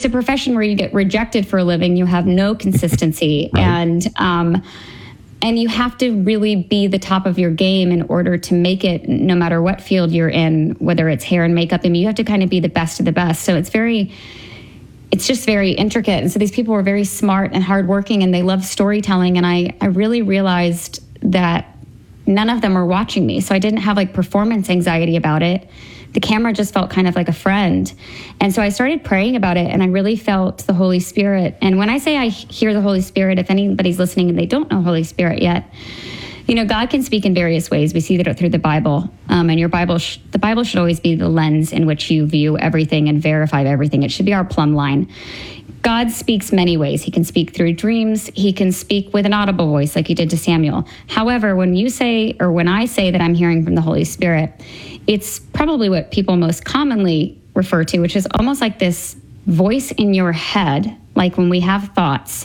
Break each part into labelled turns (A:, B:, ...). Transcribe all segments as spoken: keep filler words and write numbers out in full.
A: a profession where you get rejected for a living. You have no consistency. Right. And, um, and you have to really be the top of your game in order to make it, no matter what field you're in, whether it's hair and makeup. I mean, you have to kind of be the best of the best. So it's very, it's just very intricate. And so these people were very smart and hardworking, and they love storytelling. And I, I really realized that none of them were watching me. So I didn't have like performance anxiety about it. The camera just felt kind of like a friend. And so I started praying about it, and I really felt the Holy Spirit. And when I say I hear the Holy Spirit, if anybody's listening and they don't know Holy Spirit yet, you know, God can speak in various ways. We see that through the Bible. Um, and your Bible, sh- the Bible should always be the lens in which you view everything and verify everything. It should be our plumb line. God speaks many ways. He can speak through dreams. He can speak with an audible voice like he did to Samuel. However, when you say, or when I say that I'm hearing from the Holy Spirit, it's probably what people most commonly refer to, which is almost like this voice in your head, like when we have thoughts.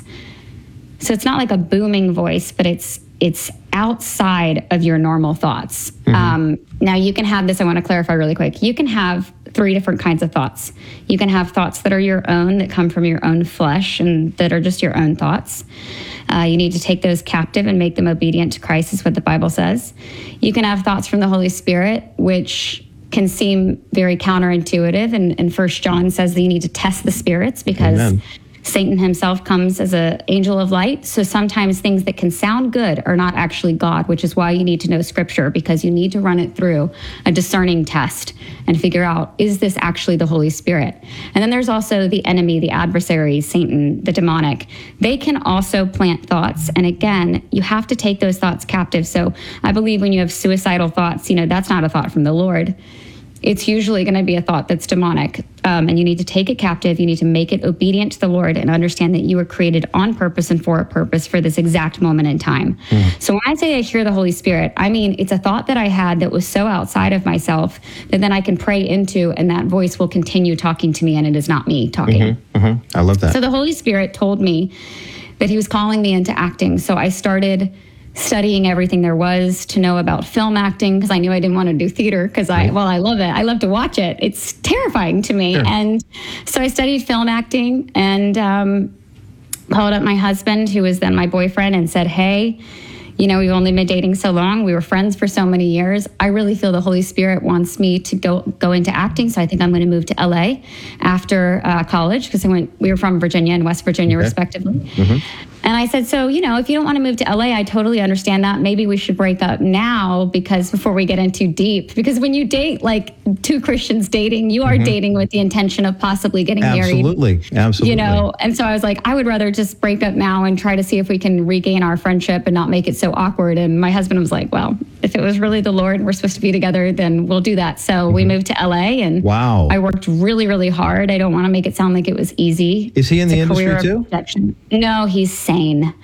A: So it's not like a booming voice, but it's it's outside of your normal thoughts. Mm-hmm. Um, now you can have this, I want to clarify really quick. You can have three different kinds of thoughts. You can have thoughts that are your own, that come from your own flesh and that are just your own thoughts. Uh, you need to take those captive and make them obedient to Christ, is what the Bible says. You can have thoughts from the Holy Spirit, which can seem very counterintuitive. And, and First John says that you need to test the spirits, because Amen. Satan himself comes as an angel of light. So sometimes things that can sound good are not actually God, which is why you need to know Scripture, because you need to run it through a discerning test and figure out, is this actually the Holy Spirit? And then there's also the enemy, the adversary, Satan, the demonic. They can also plant thoughts. And again, you have to take those thoughts captive. So I believe when you have suicidal thoughts, you know, that's not a thought from the Lord. It's usually going to be a thought that's demonic. Um, and you need to take it captive. You need to make it obedient to the Lord and understand that you were created on purpose and for a purpose for this exact moment in time. Mm. So when I say I hear the Holy Spirit, I mean, it's a thought that I had that was so outside of myself that then I can pray into, and that voice will continue talking to me, and it is not me talking.
B: Mm-hmm, mm-hmm. I love that.
A: So the Holy Spirit told me that he was calling me into acting. So I started studying everything there was to know about film acting, because I knew I didn't want to do theater, because I, well, I love it. I love to watch it. It's terrifying to me. Sure. And so I studied film acting and um, called up my husband, who was then my boyfriend, and said, hey, you know, we've only been dating so long. We were friends for so many years. I really feel the Holy Spirit wants me to go go into acting. So I think I'm going to move to L A after uh, college, because I went. We were from Virginia and West Virginia, okay. respectively. Mm-hmm. And I said, so, you know, if you don't want to move to L A, I totally understand that. Maybe we should break up now, because before we get in too deep, because when you date like two Christians dating, you are mm-hmm. dating with the intention of possibly getting
B: Absolutely.
A: married.
B: Absolutely. Absolutely.
A: You know, and so I was like, I would rather just break up now and try to see if we can regain our friendship and not make it so awkward. And my husband was like, well, if it was really the Lord and we're supposed to be together, then we'll do that. So mm-hmm. we moved to L A, and
B: wow.
A: I worked really, really hard. I don't want to make it sound like it was easy.
B: Is he in
A: it's
B: the industry too?
A: Protection. No, he's sane.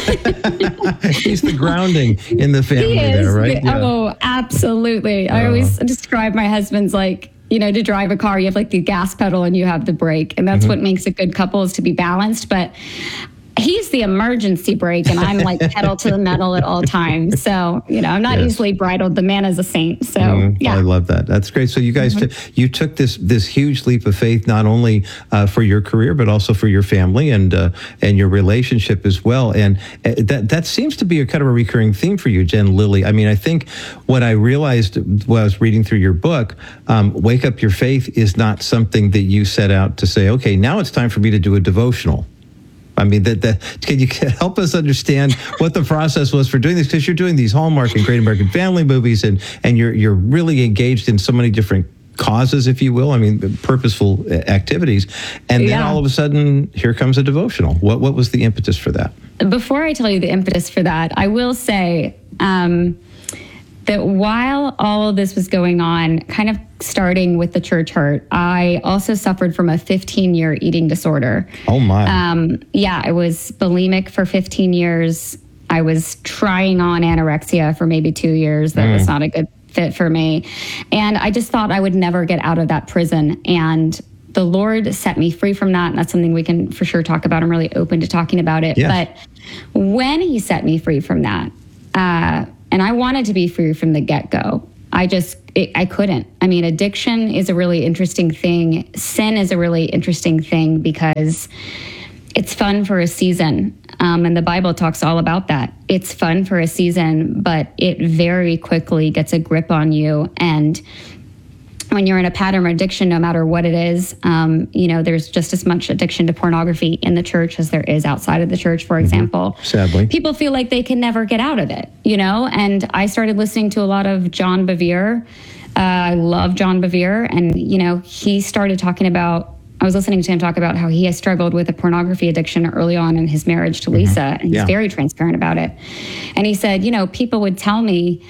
B: He's the grounding in the family there, right?
A: The, yeah. Oh, absolutely. Uh, I always describe my husband's like, you know, to drive a car, you have like the gas pedal and you have the brake. And that's mm-hmm. what makes a good couple, is to be balanced. But he's the emergency brake, and I'm like pedal to the metal at all times. So, you know, I'm not yes. easily bridled. The man is a saint. So, mm, yeah.
B: I love that. That's great. So you guys, mm-hmm. t- you took this this huge leap of faith, not only uh, for your career, but also for your family and uh, and your relationship as well. And uh, that that seems to be a kind of a recurring theme for you, Jen Lilly. I mean, I think what I realized while I was reading through your book, um, Wake Up Your Faith, is not something that you set out to say, okay, now it's time for me to do a devotional. I mean, that, that can you help us understand what the process was for doing this? Because you're doing these Hallmark and Great American Family movies, and, and you're you're really engaged in so many different causes, if you will. I mean, purposeful activities. And then yeah. all of a sudden, here comes a devotional. What what was the impetus for that?
A: Before I tell you the impetus for that, I will say um, that while all of this was going on, kind of starting with the church hurt, I also suffered from a fifteen-year eating disorder.
B: Oh, my.
A: Um, yeah, I was bulimic for fifteen years. I was trying on anorexia for maybe two years. That mm. was not a good fit for me. And I just thought I would never get out of that prison. And the Lord set me free from that. And that's something we can for sure talk about. I'm really open to talking about it.
B: Yes.
A: But when he set me free from that, uh, and I wanted to be free from the get-go, I just it, I couldn't. I mean, addiction is a really interesting thing. Sin is a really interesting thing because it's fun for a season. Um, and the Bible talks all about that. It's fun for a season, but it very quickly gets a grip on you. And when you're in a pattern of addiction, no matter what it is, um, you know, there's just as much addiction to pornography in the church as there is outside of the church, for example.
B: Mm-hmm. Sadly.
A: People feel like they can never get out of it, you know? And I started listening to a lot of John Bevere. Uh, I love John Bevere. And, you know, he started talking about, I was listening to him talk about how he has struggled with a pornography addiction early on in his marriage to Lisa. Mm-hmm. And he's yeah. very transparent about it. And he said, you know, people would tell me,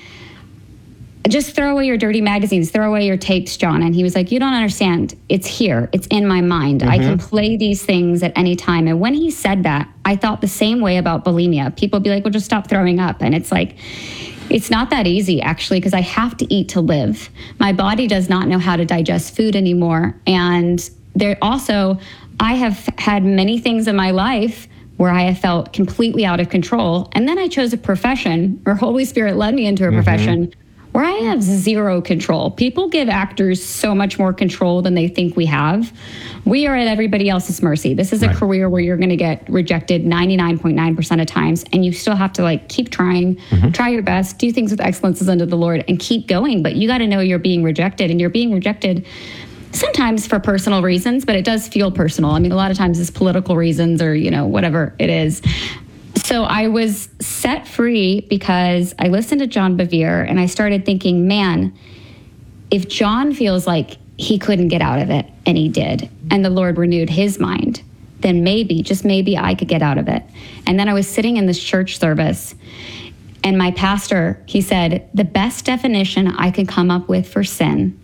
A: just throw away your dirty magazines, throw away your tapes, John. And he was like, you don't understand. It's here. It's in my mind. Mm-hmm. I can play these things at any time. And when he said that, I thought the same way about bulimia. People would be like, well, just stop throwing up. And it's like, it's not that easy, actually, because I have to eat to live. My body does not know how to digest food anymore. And there also, I have had many things in my life where I have felt completely out of control. And then I chose a profession, or Holy Spirit led me into a mm-hmm. profession where I have zero control. People give actors so much more control than they think we have. We are at everybody else's mercy. This is a right. career where you're gonna get rejected ninety-nine point nine percent of times, and you still have to like keep trying, mm-hmm. try your best, do things with excellence as unto the Lord, and keep going. But you gotta know you're being rejected, and you're being rejected sometimes for personal reasons, but it does feel personal. I mean, a lot of times it's political reasons or, you know, whatever it is. So I was set free because I listened to John Bevere and I started thinking, man, if John feels like he couldn't get out of it, and he did, and the Lord renewed his mind, then maybe, just maybe I could get out of it. And then I was sitting in this church service, and my pastor, he said, the best definition I can come up with for sin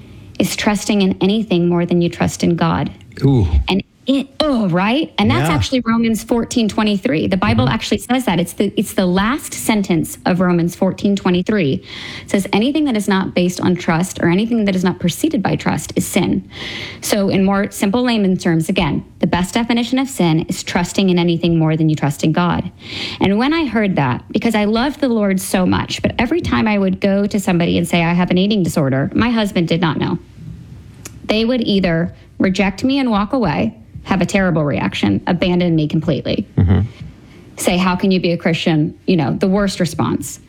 A: is trusting in anything more than you trust in God.
B: Ooh.
A: And it, oh, right? And that's yeah. actually Romans fourteen twenty-three. The Bible mm-hmm. actually says that. It's the it's the last sentence of Romans fourteen twenty-three. It says anything that is not based on trust or anything that is not preceded by trust is sin. So in more simple layman terms, again, the best definition of sin is trusting in anything more than you trust in God. And when I heard that, because I loved the Lord so much, but every time I would go to somebody and say, I have an eating disorder, my husband did not know. They would either reject me and walk away, have a terrible reaction, abandon me completely. Mm-hmm. Say, how can you be a Christian? You know, the worst response.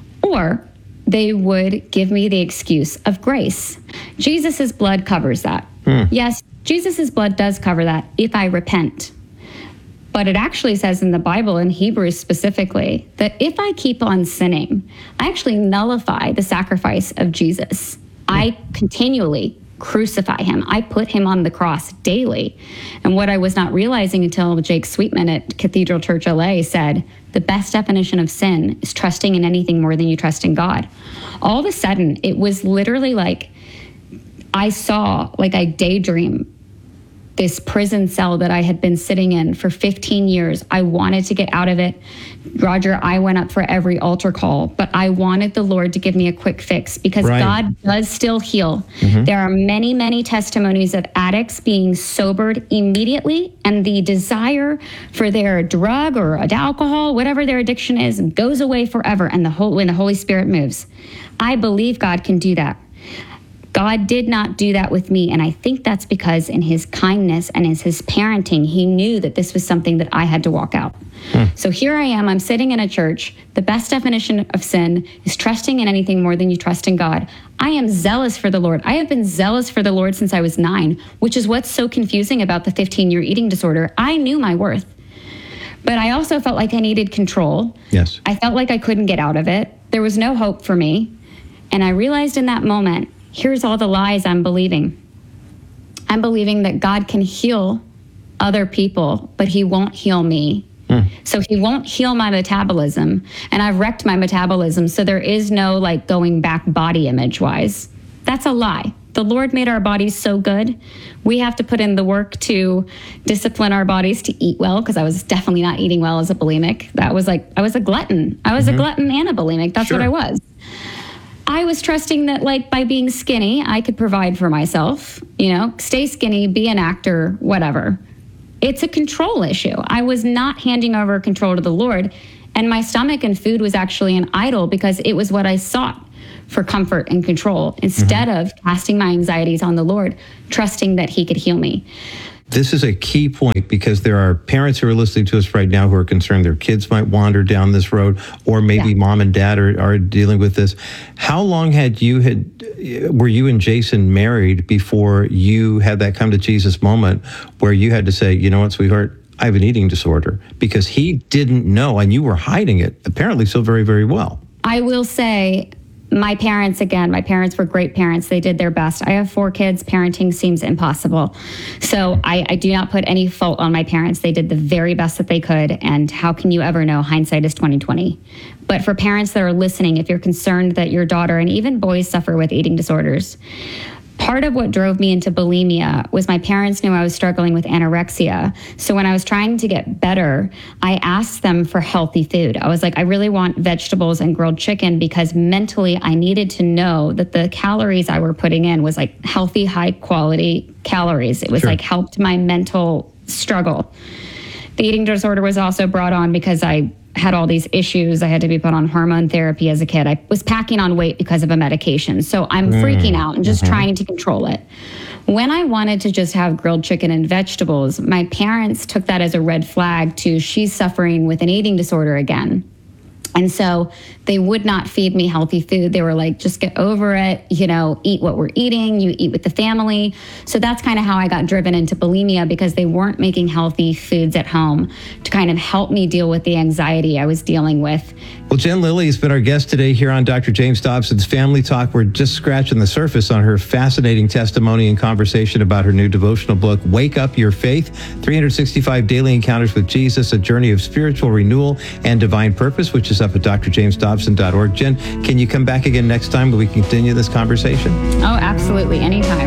A: Or they would give me the excuse of grace. Jesus's blood covers that. Mm. Yes, Jesus's blood does cover that if I repent. But it actually says in the Bible, in Hebrews specifically, that if I keep on sinning, I actually nullify the sacrifice of Jesus. Mm. I continually crucify him. I put him on the cross daily. And what I was not realizing until Jake Sweetman at Cathedral Church L A said, the best definition of sin is trusting in anything more than you trust in God. All of a sudden, it was literally like I saw, like I daydream, this prison cell that I had been sitting in for fifteen years. I wanted to get out of it. Roger, I went up for every altar call, but I wanted the Lord to give me a quick fix because right. God does still heal. Mm-hmm. There are many, many testimonies of addicts being sobered immediately, and the desire for their drug or alcohol, whatever their addiction is, goes away forever, and the whole, when the Holy Spirit moves. I believe God can do that. God did not do that with me, and I think that's because in his kindness and in his parenting, he knew that this was something that I had to walk out. Hmm. So here I am, I'm sitting in a church. The best definition of sin is trusting in anything more than you trust in God. I am zealous for the Lord. I have been zealous for the Lord since I was nine, which is what's so confusing about the fifteen-year eating disorder. I knew my worth, but I also felt like I needed control.
B: Yes.
A: I felt like I couldn't get out of it. There was no hope for me. And I realized in that moment, here's all the lies I'm believing. I'm believing that God can heal other people, but he won't heal me. Mm. So he won't heal my metabolism. And I've wrecked my metabolism. So there is no like going back body image wise. That's a lie. The Lord made our bodies so good. We have to put in the work to discipline our bodies to eat well, because I was definitely not eating well as a bulimic. That was like, I was a glutton. I was mm-hmm. a glutton and a bulimic. That's sure. what I was. I was trusting that, like, by being skinny, I could provide for myself, you know, stay skinny, be an actor, whatever. It's a control issue. I was not handing over control to the Lord, and my stomach and food was actually an idol because it was what I sought for comfort and control instead mm-hmm. of casting my anxieties on the Lord, trusting that he could heal me.
B: This is a key point because there are parents who are listening to us right now who are concerned their kids might wander down this road, or maybe yeah. mom and dad are, are dealing with this. How long had you had were you and Jason married before you had that come to Jesus moment where you had to say, you know what, sweetheart, I have an eating disorder? Because he didn't know, and you were hiding it apparently so very, very well.
A: I will say, my parents, again, my parents were great parents. They did their best. I have four kids. Parenting seems impossible. So I, I do not put any fault on my parents. They did the very best that they could. And how can you ever know? Hindsight is twenty twenty. But for parents that are listening, if you're concerned that your daughter, and even boys, suffer with eating disorders, part of what drove me into bulimia was my parents knew I was struggling with anorexia. So when I was trying to get better, I asked them for healthy food. I was like, I really want vegetables and grilled chicken, because mentally I needed to know that the calories I were putting in was like healthy, high quality calories. It was sure. like helped my mental struggle. The eating disorder was also brought on because I had all these issues. I had to be put on hormone therapy as a kid. I was packing on weight because of a medication. So I'm mm. freaking out and just mm-hmm. trying to control it. When I wanted to just have grilled chicken and vegetables, my parents took that as a red flag to, she's suffering with an eating disorder again. And so they would not feed me healthy food. They were like, just get over it, you know, eat what we're eating, you eat with the family. So that's kind of how I got driven into bulimia, because they weren't making healthy foods at home to kind of help me deal with the anxiety I was dealing with.
B: Well, Jen Lilly has been our guest today here on Doctor James Dobson's Family Talk. We're just scratching the surface on her fascinating testimony and conversation about her new devotional book, Wake Up Your Faith, three hundred sixty-five Daily Encounters with Jesus, a journey of spiritual renewal and divine purpose, which is up at d r james dobson dot org. Jen, can you come back again next time when we continue this conversation?
A: Oh, absolutely. Anytime.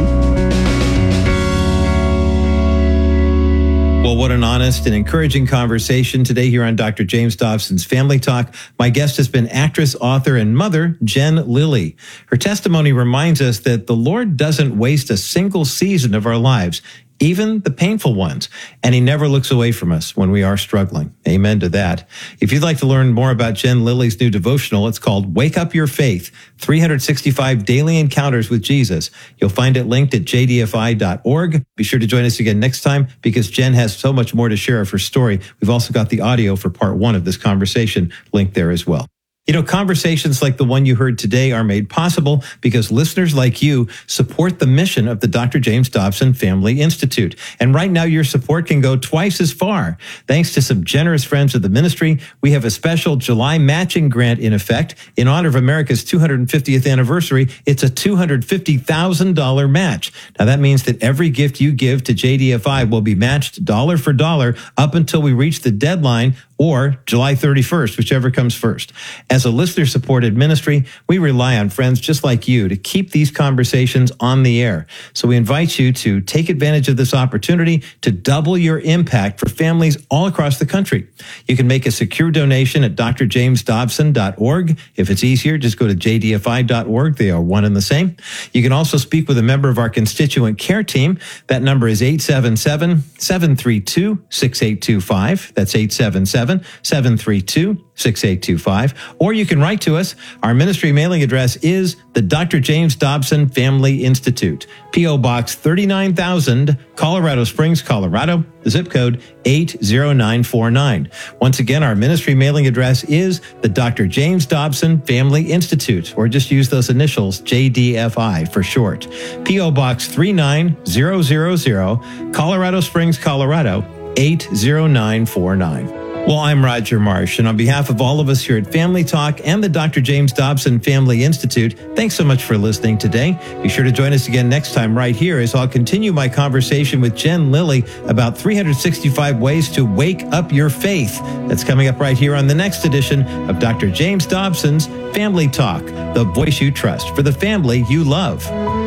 B: Well, what an honest and encouraging conversation today here on Doctor James Dobson's Family Talk. My guest has been actress, author, and mother, Jen Lilly. Her testimony reminds us that the Lord doesn't waste a single season of our lives, even the painful ones, and he never looks away from us when we are struggling. Amen to that. If you'd like to learn more about Jen Lilly's new devotional, it's called Wake Up Your Faith, three hundred sixty-five Daily Encounters with Jesus. You'll find it linked at j d f i dot org. Be sure to join us again next time, because Jen has so much more to share of her story. We've also got the audio for part one of this conversation linked there as well. You know, conversations like the one you heard today are made possible because listeners like you support the mission of the Doctor James Dobson Family Institute. And right now, your support can go twice as far. Thanks to some generous friends of the ministry, we have a special July matching grant in effect. In honor of America's two hundred fiftieth anniversary, it's a two hundred fifty thousand dollars match. Now, that means that every gift you give to J D F I will be matched dollar for dollar up until we reach the deadline, or July thirty-first, whichever comes first. As a listener-supported ministry, we rely on friends just like you to keep these conversations on the air. So we invite you to take advantage of this opportunity to double your impact for families all across the country. You can make a secure donation at d r james dobson dot org. If it's easier, just go to j d f i dot org. They are one and the same. You can also speak with a member of our constituent care team. That number is eight seven seven, seven three two, six eight two five. That's eight seven seven, seven three two, six eight two five. Or you can write to us. Our ministry mailing address is the Doctor James Dobson Family Institute, P O Box thirty-nine thousand, Colorado Springs, Colorado, zip code eight zero nine four nine. Once again, our ministry mailing address is the Doctor James Dobson Family Institute, or just use those initials, J D F I for short. P O Box three nine zero zero zero, Colorado Springs, Colorado, eight zero nine four nine. Well, I'm Roger Marsh, and on behalf of all of us here at Family Talk and the Doctor James Dobson Family Institute, thanks so much for listening today. Be sure to join us again next time right here as I'll continue my conversation with Jen Lilly about three hundred sixty-five ways to wake up your faith. That's coming up right here on the next edition of Doctor James Dobson's Family Talk, the voice you trust for the family you love.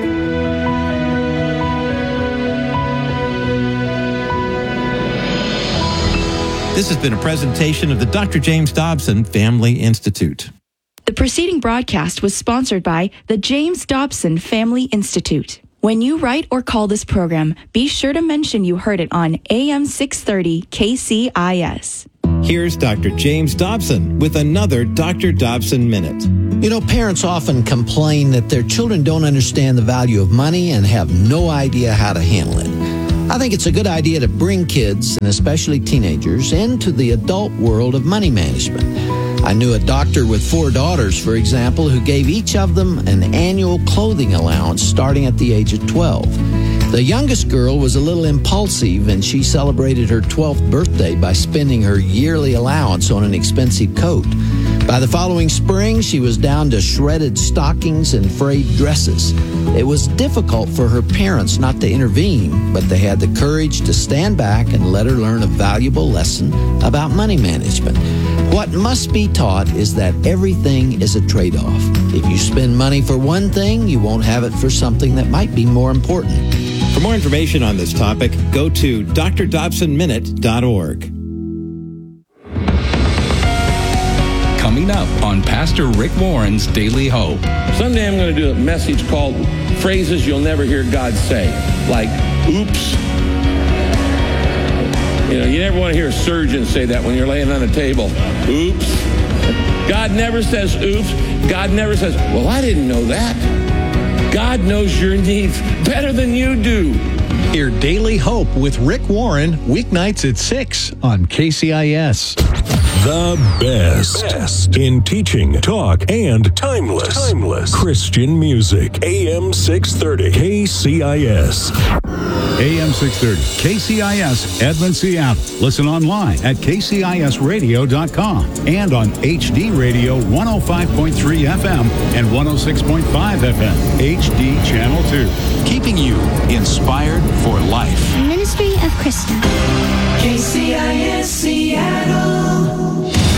B: This has been a presentation of the Doctor James Dobson Family Institute.
C: The preceding broadcast was sponsored by the James Dobson Family Institute. When you write or call this program, be sure to mention you heard it on A M six thirty K C I S.
B: Here's Doctor James Dobson with another Doctor Dobson Minute.
D: You know, parents often complain that their children don't understand the value of money and have no idea how to handle it. I think it's a good idea to bring kids, and especially teenagers, into the adult world of money management. I knew a doctor with four daughters, for example, who gave each of them an annual clothing allowance starting at the age of twelve. The youngest girl was a little impulsive, and she celebrated her twelfth birthday by spending her yearly allowance on an expensive coat. By the following spring, she was down to shredded stockings and frayed dresses. It was difficult for her parents not to intervene, but they had the courage to stand back and let her learn a valuable lesson about money management. What must be taught is that everything is a trade-off. If you spend money for one thing, you won't have it for something that might be more important.
B: For more information on this topic, go to d r dobson minute dot org.
E: Coming up on Pastor Rick Warren's Daily Hope.
F: Someday I'm going to do a message called Phrases You'll Never Hear God Say, like, oops. You know, you never want to hear a surgeon say that when you're laying on a table. Oops. God never says oops. God never says, well, I didn't know that. God knows your needs better than you do.
G: Hear Daily Hope with Rick Warren, weeknights at six on K C I S.
H: The best. best in teaching, talk, and timeless, timeless Christian music. A M six thirty K C I S.
I: A M six thirty K C I S, Edmond, Seattle. Listen online at k c i s radio dot com and on H D Radio one oh five point three F M and one oh six point five F M, H D Channel two. Keeping you inspired for life.
J: Ministry of Krista.
K: K C I S Seattle.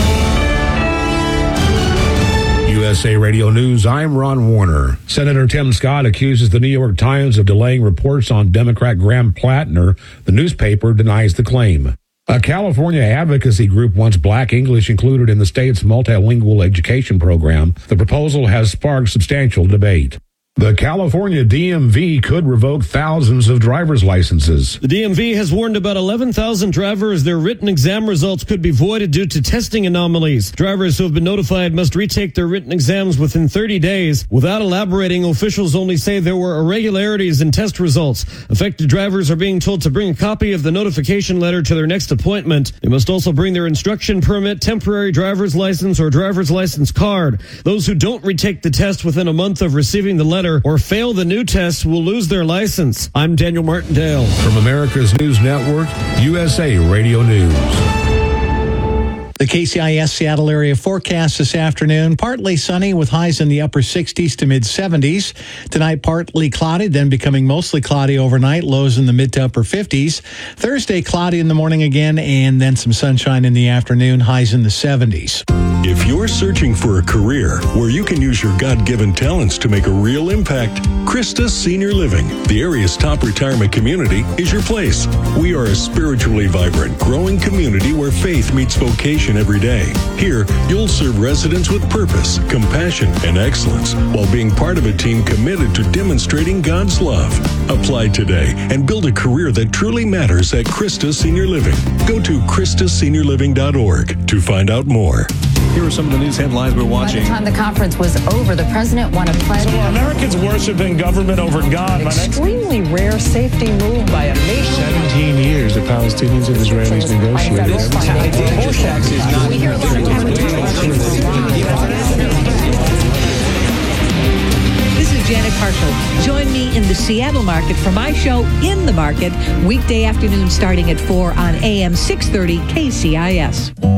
L: U S A Radio News, I'm Ron Warner. Senator Tim Scott accuses the New York Times of delaying reports on Democrat Graham Plattner. The newspaper denies the claim. A California advocacy group wants black English included in the state's multilingual education program. The proposal has sparked substantial debate. The California D M V could revoke thousands of driver's licenses.
M: The D M V has warned about eleven thousand drivers their written exam results could be voided due to testing anomalies. Drivers who have been notified must retake their written exams within thirty days. Without elaborating, officials only say there were irregularities in test results. Affected drivers are being told to bring a copy of the notification letter to their next appointment. They must also bring their instruction permit, temporary driver's license, or driver's license card. Those who don't retake the test within a month of receiving the letter or fail the new test will lose their license. I'm Daniel Martindale.
L: From America's News Network, U S A Radio News.
G: The K C I S Seattle area forecast this afternoon, partly sunny with highs in the upper sixties to mid seventies. Tonight, partly cloudy, then becoming mostly cloudy overnight, lows in the mid to upper fifties. Thursday, cloudy in the morning again, and then some sunshine in the afternoon, highs in the seventies.
H: If you're searching for a career where you can use your God-given talents to make a real impact, Christa Senior Living, the area's top retirement community, is your place. We are a spiritually vibrant, growing community where faith meets vocation every day. Here, you'll serve residents with purpose, compassion, and excellence while being part of a team committed to demonstrating God's love. Apply today and build a career that truly matters at Christa Senior Living. Go to krista senior living dot org to find out more.
N: Here are some of the news headlines we're watching.
O: By the time the conference was over, the president won a pledge.
P: So are Americans worshiping government over God?
Q: Extremely rare safety move by a nation.
P: seventeen years the Palestinians and Israelis negotiated.
Q: We hear a lot of
R: This is Janet Parshall. Join me in the Seattle market for my show In the Market, weekday afternoon starting at four on A M six thirty K C I S.